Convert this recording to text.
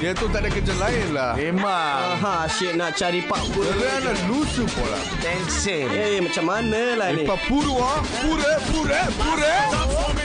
Dia tu tak ada kerja lain lah. Memang. Asyik nak cari Pak Pura. Kerana lusu pola. Tension. Macam mana lah ni? Pak Pura. Pura.